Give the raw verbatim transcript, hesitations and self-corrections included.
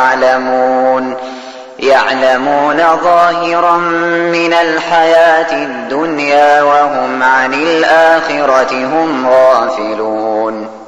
يعلمون يعلمون ظاهرا من الحياة الدنيا وهم عن الآخرة هم غافلون.